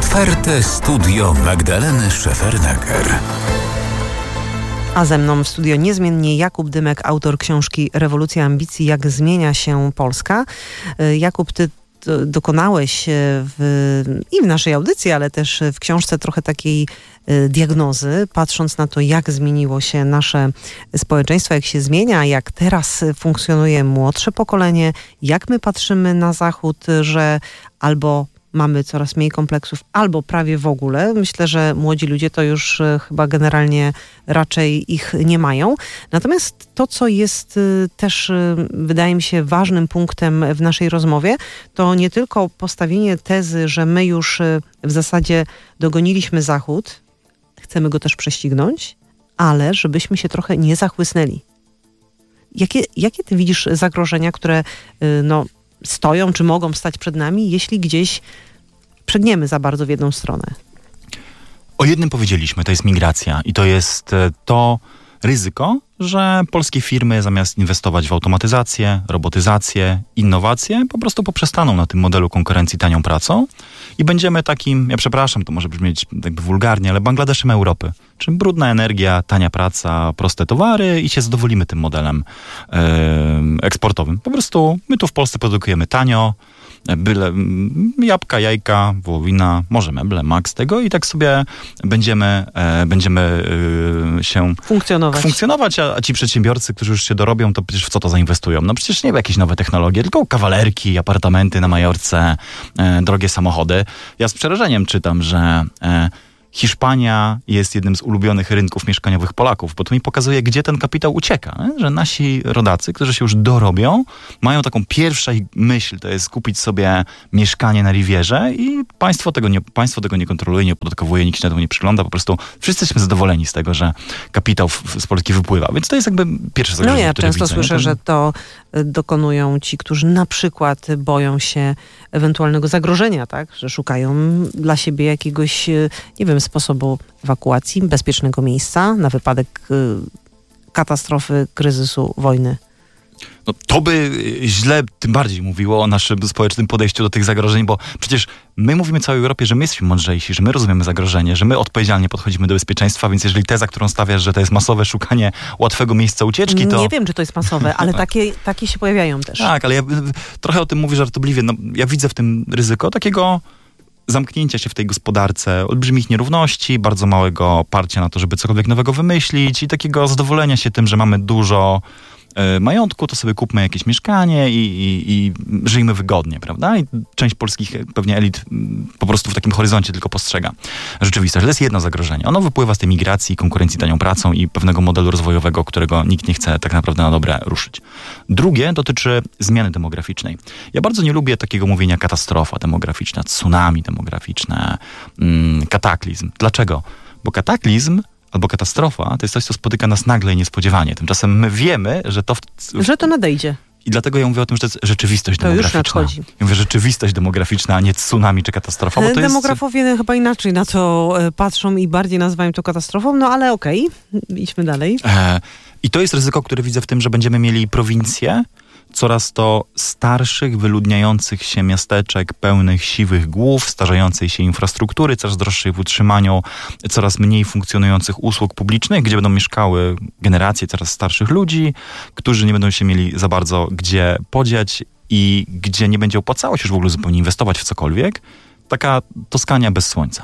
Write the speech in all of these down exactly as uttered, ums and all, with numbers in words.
Otwarte studio Magdaleny Szefernaker. A ze mną w studio niezmiennie Jakub Dymek, autor książki Rewolucja ambicji. Jak zmienia się Polska. Jakub, ty dokonałeś w, i w naszej audycji, ale też w książce trochę takiej diagnozy, patrząc na to, jak zmieniło się nasze społeczeństwo, jak się zmienia, jak teraz funkcjonuje młodsze pokolenie, jak my patrzymy na Zachód, że albo mamy coraz mniej kompleksów, albo prawie w ogóle. Myślę, że młodzi ludzie to już chyba generalnie raczej ich nie mają. Natomiast to, co jest też, wydaje mi się, ważnym punktem w naszej rozmowie, to nie tylko postawienie tezy, że my już w zasadzie dogoniliśmy Zachód, chcemy go też prześcignąć, ale żebyśmy się trochę nie zachłysnęli. Jakie, jakie ty widzisz zagrożenia, które no, stoją, czy mogą stać przed nami, jeśli gdzieś przegniemy za bardzo w jedną stronę? O jednym powiedzieliśmy, to jest migracja i to jest to ryzyko, że polskie firmy zamiast inwestować w automatyzację, robotyzację, innowacje, po prostu poprzestaną na tym modelu konkurencji tanią pracą i będziemy takim, ja przepraszam, to może brzmieć jakby wulgarnie, ale Bangladeszem Europy. Czyli brudna energia, tania praca, proste towary i się zadowolimy tym modelem yy, eksportowym. Po prostu my tu w Polsce produkujemy tanio, byle jabłka, jajka, wołowina, może meble, max tego i tak sobie będziemy, e, będziemy e, się funkcjonować, funkcjonować a, a ci przedsiębiorcy, którzy już się dorobią, to przecież w co to zainwestują? No przecież nie w jakieś nowe technologie, tylko kawalerki, apartamenty na Majorce, e, drogie samochody. Ja z przerażeniem czytam, że e, Hiszpania jest jednym z ulubionych rynków mieszkaniowych Polaków, bo to mi pokazuje, gdzie ten kapitał ucieka. Nie? Że nasi rodacy, którzy się już dorobią, mają taką pierwszą myśl, to jest kupić sobie mieszkanie na Rivierze i państwo tego nie, państwo tego nie kontroluje, nie opodatkowuje, nikt się na to nie przygląda. Po prostu wszyscy jesteśmy zadowoleni z tego, że kapitał w, z Polski wypływa. Więc to jest jakby pierwsze zagrożenie, No ja które często widzę, słyszę, nie? że to dokonują ci, którzy na przykład boją się ewentualnego zagrożenia, tak? Że szukają dla siebie jakiegoś, nie wiem, sposobu ewakuacji, bezpiecznego miejsca na wypadek y, katastrofy, kryzysu, wojny. No, to by źle tym bardziej mówiło o naszym społecznym podejściu do tych zagrożeń, bo przecież my mówimy całej Europie, że my jesteśmy mądrzejsi, że my rozumiemy zagrożenie, że my odpowiedzialnie podchodzimy do bezpieczeństwa, więc jeżeli teza, którą stawiasz, że to jest masowe szukanie łatwego miejsca ucieczki, to... Nie wiem, czy to jest masowe, ale takie, takie się pojawiają też. Tak, ale ja trochę o tym mówię żartobliwie. No, ja widzę w tym ryzyko takiego zamknięcia się w tej gospodarce, olbrzymich nierówności, bardzo małego parcia na to, żeby cokolwiek nowego wymyślić i takiego zadowolenia się tym, że mamy dużo y, majątku, to sobie kupmy jakieś mieszkanie i, i, i żyjmy wygodnie, prawda? I część polskich pewnie elit y, po prostu w takim horyzoncie tylko postrzega rzeczywistość. To jest jedno zagrożenie. Ono wypływa z tej migracji, konkurencji tanią pracą i pewnego modelu rozwojowego, którego nikt nie chce tak naprawdę na dobre ruszyć. Drugie dotyczy zmiany demograficznej. Ja bardzo nie lubię takiego mówienia katastrofa demograficzna, tsunami demograficzne, mm, kataklizm. Dlaczego? Bo kataklizm albo katastrofa to jest coś, co spotyka nas nagle i niespodziewanie. Tymczasem my wiemy, że to... W, w... Że to nadejdzie. I dlatego ja mówię o tym, że to jest rzeczywistość to demograficzna. To już nadchodzi. Ja mówię rzeczywistość demograficzna, a nie tsunami czy katastrofa. Bo to Demografowie jest... chyba inaczej na to patrzą i bardziej nazywają to katastrofą, no ale okej, okay. Idźmy dalej. E, I to jest ryzyko, które widzę w tym, że będziemy mieli prowincje, coraz to starszych, wyludniających się miasteczek, pełnych siwych głów, starzejącej się infrastruktury, coraz droższej w utrzymaniu, coraz mniej funkcjonujących usług publicznych, gdzie będą mieszkały generacje coraz starszych ludzi, którzy nie będą się mieli za bardzo gdzie podziać i gdzie nie będzie opłacało się już w ogóle zupełnie inwestować w cokolwiek. Taka Toskania bez słońca.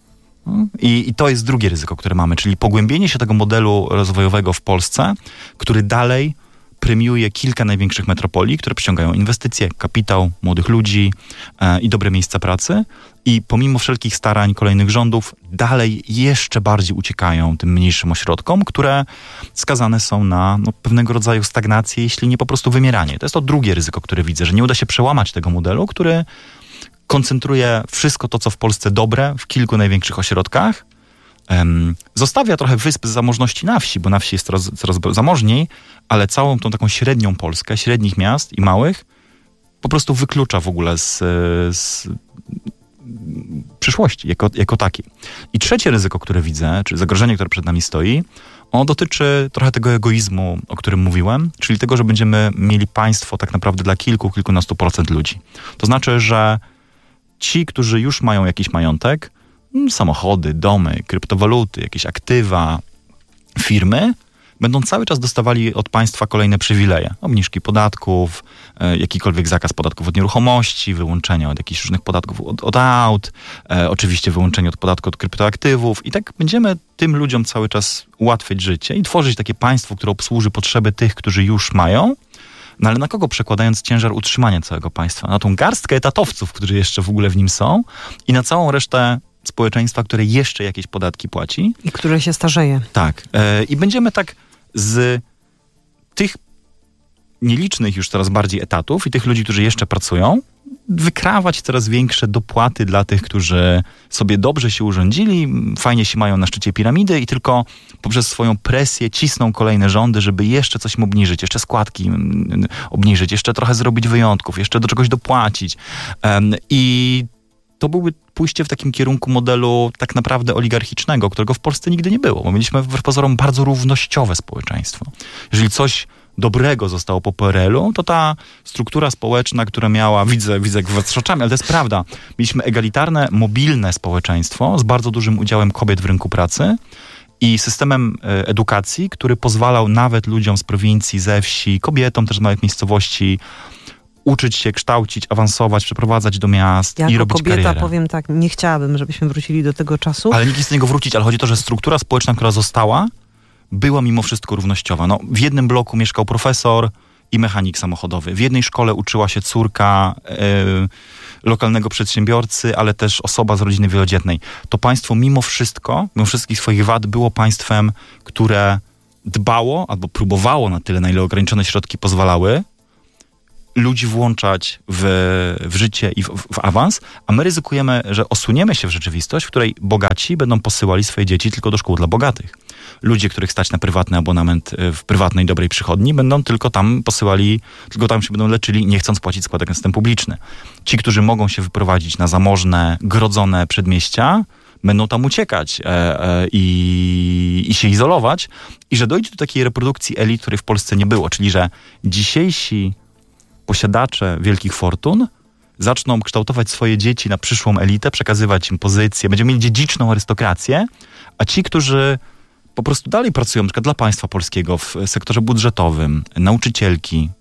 I, I to jest drugie ryzyko, które mamy, czyli pogłębienie się tego modelu rozwojowego w Polsce, który dalej premiuje kilka największych metropolii, które przyciągają inwestycje, kapitał, młodych ludzi e, i dobre miejsca pracy. I pomimo wszelkich starań kolejnych rządów dalej jeszcze bardziej uciekają tym mniejszym ośrodkom, które skazane są na no, pewnego rodzaju stagnację, jeśli nie po prostu wymieranie. To jest to drugie ryzyko, które widzę, że nie uda się przełamać tego modelu, który koncentruje wszystko to, co w Polsce dobre w kilku największych ośrodkach. Um, zostawia trochę wysp z zamożności na wsi, bo na wsi jest coraz, coraz zamożniej, ale całą tą taką średnią Polskę, średnich miast i małych, po prostu wyklucza w ogóle z, z przyszłości jako, jako takiej. I trzecie ryzyko, które widzę, czy zagrożenie, które przed nami stoi, ono dotyczy trochę tego egoizmu, o którym mówiłem, czyli tego, że będziemy mieli państwo tak naprawdę dla kilku, kilkunastu procent ludzi. To znaczy, że ci, którzy już mają jakiś majątek, samochody, domy, kryptowaluty, jakieś aktywa, firmy, będą cały czas dostawali od państwa kolejne przywileje. Obniżki podatków, e, jakikolwiek zakaz podatków od nieruchomości, wyłączenia od jakichś różnych podatków od, od aut, e, oczywiście wyłączenie od podatku od kryptoaktywów. I tak będziemy tym ludziom cały czas ułatwiać życie i tworzyć takie państwo, które obsłuży potrzeby tych, którzy już mają. No ale na kogo przekładając ciężar utrzymania całego państwa? Na tą garstkę etatowców, którzy jeszcze w ogóle w nim są i na całą resztę społeczeństwa, które jeszcze jakieś podatki płaci. I które się starzeje. Tak. E, I będziemy tak z tych nielicznych już coraz bardziej etatów i tych ludzi, którzy jeszcze pracują, wykrawać coraz większe dopłaty dla tych, którzy sobie dobrze się urządzili, fajnie się mają na szczycie piramidy i tylko poprzez swoją presję cisną kolejne rządy, żeby jeszcze coś im obniżyć, jeszcze składki obniżyć, jeszcze trochę zrobić wyjątków, jeszcze do czegoś dopłacić. Um, I to byłby pójście w takim kierunku modelu tak naprawdę oligarchicznego, którego w Polsce nigdy nie było, bo mieliśmy wbrew pozorom bardzo równościowe społeczeństwo. Jeżeli coś dobrego zostało po P R L u, to ta struktura społeczna, która miała, widzę, widzę was oczami, ale to jest prawda, mieliśmy egalitarne, mobilne społeczeństwo z bardzo dużym udziałem kobiet w rynku pracy i systemem edukacji, który pozwalał nawet ludziom z prowincji, ze wsi, kobietom też z małych miejscowości uczyć się, kształcić, awansować, przeprowadzać do miast jako i robić kobieta karierę. Powiem tak, nie chciałabym, żebyśmy wrócili do tego czasu. Ale nikt nie chce do niego wrócić, ale chodzi o to, że struktura społeczna, która została, była mimo wszystko równościowa. No, w jednym bloku mieszkał profesor i mechanik samochodowy. W jednej szkole uczyła się córka yy, lokalnego przedsiębiorcy, ale też osoba z rodziny wielodzietnej. To państwo mimo wszystko, mimo wszystkich swoich wad, było państwem, które dbało albo próbowało na tyle, na ile ograniczone środki pozwalały, ludzi włączać w, w życie i w, w awans, a my ryzykujemy, że osuniemy się w rzeczywistość, w której bogaci będą posyłali swoje dzieci tylko do szkół dla bogatych. Ludzie, których stać na prywatny abonament w prywatnej, dobrej przychodni, będą tylko tam posyłali, tylko tam się będą leczyli, nie chcąc płacić składek na system publiczny. Ci, którzy mogą się wyprowadzić na zamożne, grodzone przedmieścia, będą tam uciekać e, e, i, i się izolować i że dojdzie do takiej reprodukcji elit, której w Polsce nie było, czyli że dzisiejsi posiadacze wielkich fortun zaczną kształtować swoje dzieci na przyszłą elitę, przekazywać im pozycje, będziemy mieli dziedziczną arystokrację, a ci, którzy po prostu dalej pracują, na przykład dla państwa polskiego w sektorze budżetowym, nauczycielki,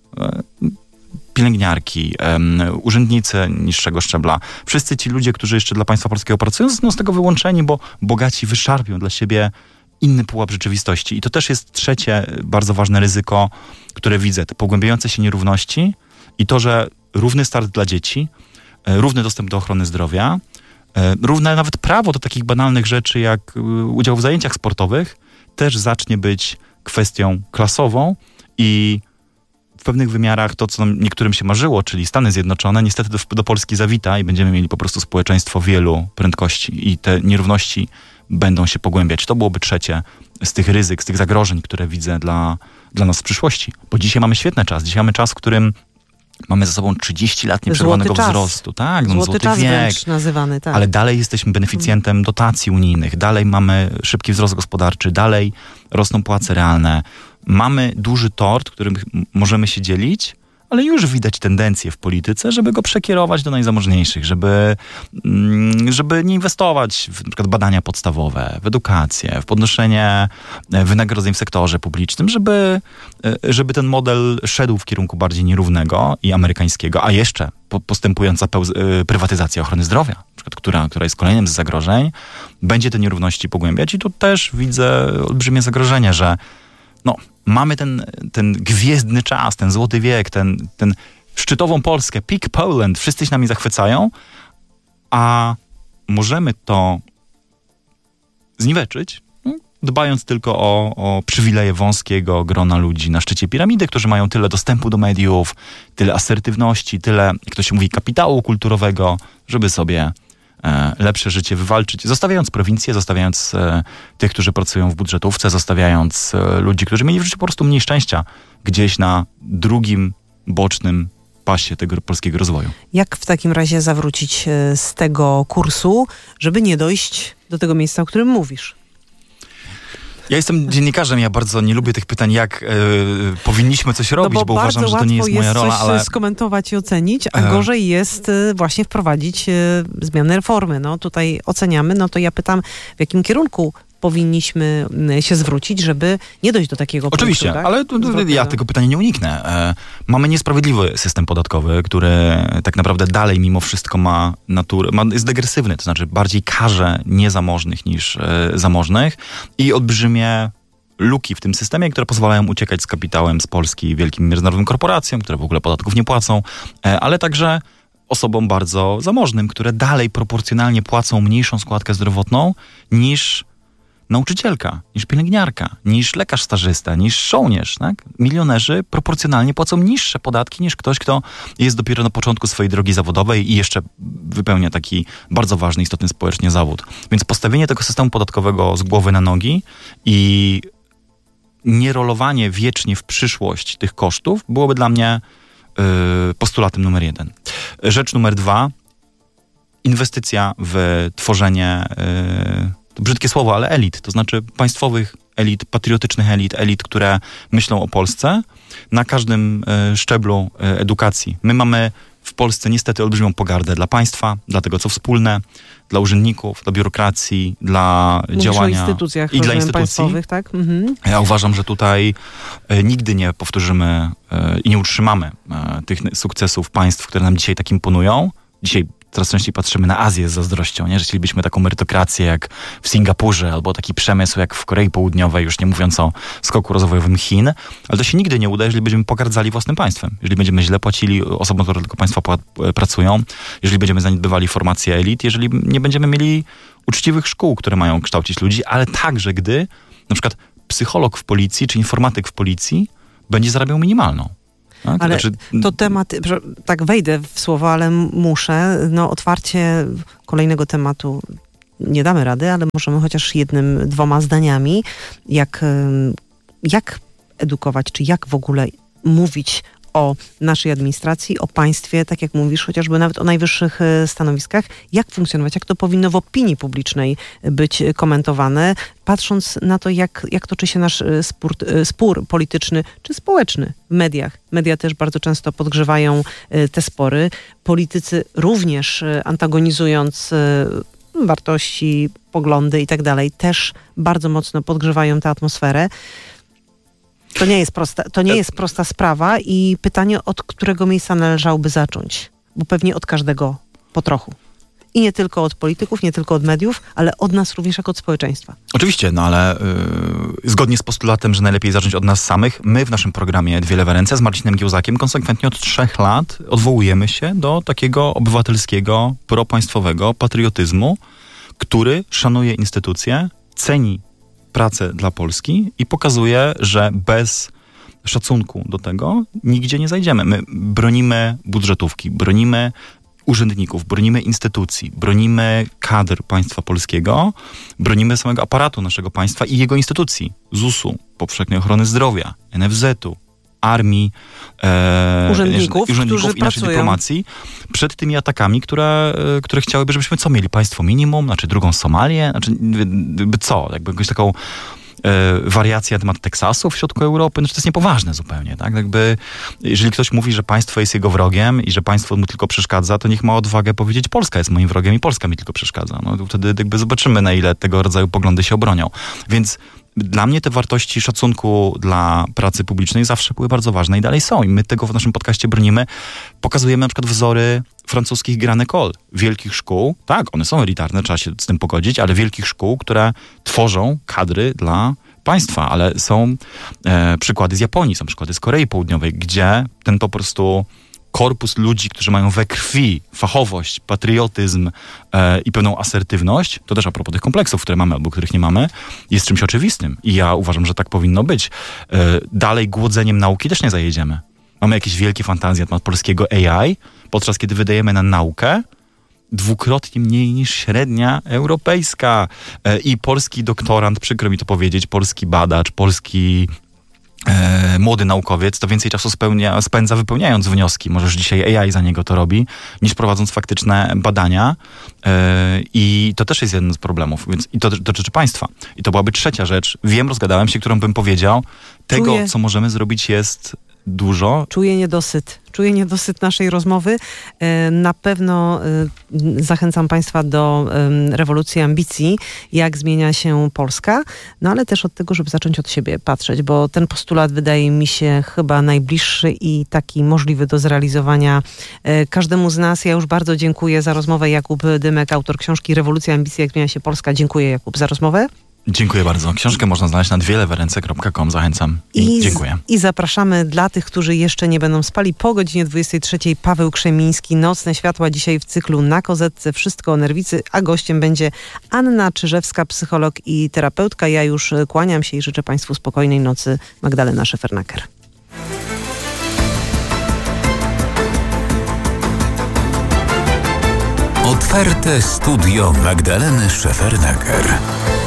pielęgniarki, urzędnicy niższego szczebla, wszyscy ci ludzie, którzy jeszcze dla państwa polskiego pracują, zostaną z tego wyłączeni, bo bogaci wyszarpią dla siebie inny pułap rzeczywistości. I to też jest trzecie bardzo ważne ryzyko, które widzę. Te pogłębiające się nierówności i to, że równy start dla dzieci, równy dostęp do ochrony zdrowia, równe nawet prawo do takich banalnych rzeczy jak udział w zajęciach sportowych też zacznie być kwestią klasową i w pewnych wymiarach to, co niektórym się marzyło, czyli Stany Zjednoczone, niestety do, do Polski zawita i będziemy mieli po prostu społeczeństwo wielu prędkości i te nierówności będą się pogłębiać. To byłoby trzecie z tych ryzyk, z tych zagrożeń, które widzę dla, dla nas w przyszłości. Bo dzisiaj mamy świetny czas. Dzisiaj mamy czas, w którym mamy za sobą trzydzieści lat nieprzerwanego wzrostu. Tak, złoty, złoty czas wiek. wręcz nazywany, tak. Ale dalej jesteśmy beneficjentem dotacji unijnych. Dalej mamy szybki wzrost gospodarczy. Dalej rosną płace realne. Mamy duży tort, którym możemy się dzielić, ale już widać tendencje w polityce, żeby go przekierować do najzamożniejszych, żeby, żeby nie inwestować w na przykład badania podstawowe, w edukację, w podnoszenie wynagrodzeń w sektorze publicznym, żeby, żeby ten model szedł w kierunku bardziej nierównego i amerykańskiego, a jeszcze postępująca prywatyzacja ochrony zdrowia, na przykład, która, która jest kolejnym z zagrożeń, będzie te nierówności pogłębiać i tu też widzę olbrzymie zagrożenie, że no, mamy ten, ten gwiezdny czas, ten złoty wiek, ten, ten szczytową Polskę, peak Poland, wszyscy się nami zachwycają, a możemy to zniweczyć, dbając tylko o, o przywileje wąskiego grona ludzi na szczycie piramidy, którzy mają tyle dostępu do mediów, tyle asertywności, tyle, jak to się mówi, kapitału kulturowego, żeby sobie lepsze życie wywalczyć, zostawiając prowincję, zostawiając e, tych, którzy pracują w budżetówce, zostawiając e, ludzi, którzy mieli w życiu po prostu mniej szczęścia gdzieś na drugim, bocznym pasie tego polskiego rozwoju. Jak w takim razie zawrócić e, z tego kursu, żeby nie dojść do tego miejsca, o którym mówisz? Ja jestem dziennikarzem, ja bardzo nie lubię tych pytań, jak e, powinniśmy coś robić, no bo, bo uważam, że to nie jest moja jest rola, coś ale... skomentować i ocenić, a E. gorzej jest e, właśnie wprowadzić e, zmiany reformy. No tutaj oceniamy, no to ja pytam, w jakim kierunku powinniśmy się zwrócić, żeby nie dojść do takiego Oczywiście, punktu, tak? ale to, to, ja tego pytania nie uniknę. E, mamy niesprawiedliwy system podatkowy, który tak naprawdę dalej mimo wszystko ma naturę, ma, jest degresywny, to znaczy bardziej karze niezamożnych niż e, zamożnych i olbrzymie luki w tym systemie, które pozwalają uciekać z kapitałem z Polski wielkim międzynarodowym korporacjom, które w ogóle podatków nie płacą, e, ale także osobom bardzo zamożnym, które dalej proporcjonalnie płacą mniejszą składkę zdrowotną niż nauczycielka, niż pielęgniarka, niż lekarz stażysta, niż żołnierz. Tak? Milionerzy proporcjonalnie płacą niższe podatki niż ktoś, kto jest dopiero na początku swojej drogi zawodowej i jeszcze wypełnia taki bardzo ważny, istotny społecznie zawód. Więc postawienie tego systemu podatkowego z głowy na nogi i nierolowanie wiecznie w przyszłość tych kosztów byłoby dla mnie yy, postulatem numer jeden. Rzecz numer dwa, inwestycja w tworzenie yy, to brzydkie słowo, ale elit, to znaczy państwowych elit, patriotycznych elit, elit, które myślą o Polsce na każdym y, szczeblu y, edukacji. My mamy w Polsce niestety olbrzymią pogardę dla państwa, dla tego, co wspólne, dla urzędników, dla biurokracji, dla Mówisz działania o instytucjach, i dla instytucji państwowych, tak? Mhm. Ja uważam, że tutaj y, nigdy nie powtórzymy y, i nie utrzymamy y, tych sukcesów państw, które nam dzisiaj tak imponują. Dzisiaj coraz częściej patrzymy na Azję z zazdrością, nie? Że chcielibyśmy taką merytokrację jak w Singapurze, albo taki przemysł jak w Korei Południowej, już nie mówiąc o skoku rozwojowym Chin, ale to się nigdy nie uda, jeżeli będziemy pogardzali własnym państwem, jeżeli będziemy źle płacili osobom, które tylko państwa pracują, jeżeli będziemy zaniedbywali formację elit, jeżeli nie będziemy mieli uczciwych szkół, które mają kształcić ludzi, ale także gdy na przykład psycholog w policji, czy informatyk w policji będzie zarabiał minimalną. Tak? Ale znaczy, to temat, tak wejdę w słowo, ale muszę, no otwarcie kolejnego tematu nie damy rady, ale możemy chociaż jednym, dwoma zdaniami, jak, jak edukować, czy jak w ogóle mówić o naszej administracji, o państwie, tak jak mówisz, chociażby nawet o najwyższych stanowiskach, jak funkcjonować, jak to powinno w opinii publicznej być komentowane, patrząc na to, jak, jak toczy się nasz spór, spór polityczny czy społeczny w mediach. Media też bardzo często podgrzewają te spory. Politycy również antagonizując wartości, poglądy i tak dalej, też bardzo mocno podgrzewają tę atmosferę. To nie jest prosta, to nie jest prosta sprawa i pytanie, od którego miejsca należałoby zacząć, bo pewnie od każdego po trochu. I nie tylko od polityków, nie tylko od mediów, ale od nas również jako od społeczeństwa. Oczywiście, no ale yy, zgodnie z postulatem, że najlepiej zacząć od nas samych, my w naszym programie Dwie lewe ręce z Marcinem Giełzakiem konsekwentnie od trzech lat odwołujemy się do takiego obywatelskiego, propaństwowego patriotyzmu, który szanuje instytucje, ceni pracę dla Polski i pokazuje, że bez szacunku do tego nigdzie nie zajdziemy. My bronimy budżetówki, bronimy urzędników, bronimy instytucji, bronimy kadr państwa polskiego, bronimy samego aparatu naszego państwa i jego instytucji. zusu, Powszechnej Ochrony Zdrowia, en ef zetu, armii, e, urzędników, urzędników i naszej dyplomacji przed tymi atakami, które, które chciałyby, żebyśmy co mieli? Państwo minimum, znaczy drugą Somalię? Znaczy by co? Jakby jakąś taką e, wariację na temat Teksasu w środku Europy? Znaczy to jest niepoważne zupełnie, tak? Jakby, jeżeli ktoś mówi, że państwo jest jego wrogiem i że państwo mu tylko przeszkadza, to niech ma odwagę powiedzieć, Polska jest moim wrogiem i Polska mi tylko przeszkadza. No to wtedy jakby zobaczymy, na ile tego rodzaju poglądy się obronią. Więc dla mnie te wartości szacunku dla pracy publicznej zawsze były bardzo ważne i dalej są. I my tego w naszym podcaście bronimy. Pokazujemy na przykład wzory francuskich Grand École, wielkich szkół. Tak, one są elitarne, trzeba się z tym pogodzić, ale wielkich szkół, które tworzą kadry dla państwa. Ale są e, przykłady z Japonii, są przykłady z Korei Południowej, gdzie ten po prostu korpus ludzi, którzy mają we krwi fachowość, patriotyzm e, i pełną asertywność, to też a propos tych kompleksów, które mamy albo których nie mamy, jest czymś oczywistym. I ja uważam, że tak powinno być. E, dalej głodzeniem nauki też nie zajedziemy. Mamy jakieś wielkie fantazje na temat polskiego A I, podczas kiedy wydajemy na naukę dwukrotnie mniej niż średnia europejska. E, I polski doktorant, przykro mi to powiedzieć, polski badacz, polski e, młody naukowiec, to więcej czasu spełnia, spędza wypełniając wnioski. Możesz dzisiaj A I za niego to robi, niż prowadząc faktyczne badania. E, I to też jest jeden z problemów. Więc, i to dotyczy państwa. I to byłaby trzecia rzecz. Wiem, rozgadałem się, którą bym powiedział. Tego, Czuję... co możemy zrobić, jest dużo. Czuję niedosyt. Czuję niedosyt naszej rozmowy. Na pewno zachęcam Państwa do rewolucji ambicji, jak zmienia się Polska, no ale też od tego, żeby zacząć od siebie patrzeć, bo ten postulat wydaje mi się chyba najbliższy i taki możliwy do zrealizowania każdemu z nas. Ja już bardzo dziękuję za rozmowę. Jakub Dymek, autor książki Rewolucja ambicji, jak zmienia się Polska. Dziękuję, Jakub, za rozmowę. Dziękuję bardzo. Książkę można znaleźć na dwie lewe ręce kropka com. Zachęcam i, I dziękuję. I zapraszamy dla tych, którzy jeszcze nie będą spali. Po godzinie dwudziestej trzeciej Paweł Krzemiński. Nocne światła dzisiaj w cyklu Na Kozetce. Wszystko o nerwicy, a gościem będzie Anna Czyżewska, psycholog i terapeutka. Ja już kłaniam się i życzę Państwu spokojnej nocy. Magdalena Szefernaker. Otwarte studio Magdaleny Szefernaker.